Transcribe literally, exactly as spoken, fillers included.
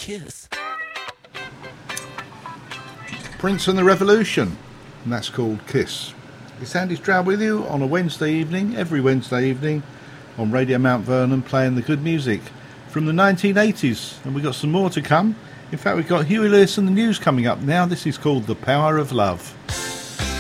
Kiss. Prince and the Revolution, and that's called Kiss. It's Andy Stroud with you on a Wednesday evening, every Wednesday evening, on Radio Mount Vernon, playing the good music from the nineteen eighties, and we've got some more to come. In fact, we've got Huey Lewis and the News coming up now. This is called The Power of Love.